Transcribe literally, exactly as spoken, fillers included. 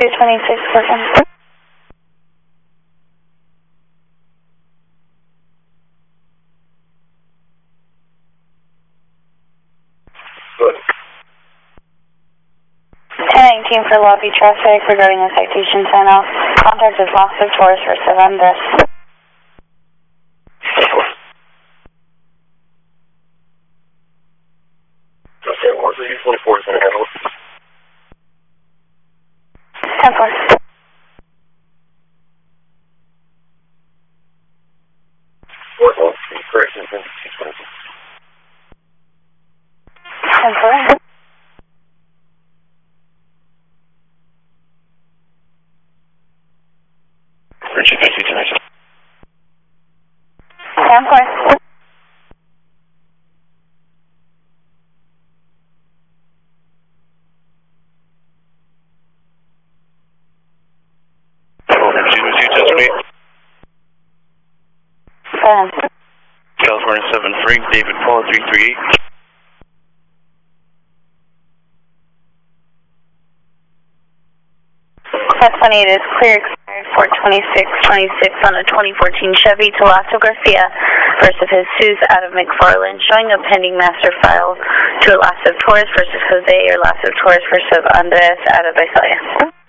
two twenty-six, Portland. ten nineteen for lobby traffic regarding a citation sign off. Contact is loss of Taurus for Andres. Okay, what was the twenty-four is going to handle? ten four. What was the correction in two twenty-six? ten four. Richard, fifty tonight. ten four. Seven. California seven three, David Paul three three eight. Class twenty-eight is clear, expired four twenty-six twenty-six on a twenty fourteen Chevy to Lasso Garcia versus Jesus out of McFarland, showing a pending master file to Lasso Taurus versus Jose or Lasso Taurus versus Andres out of Visalia.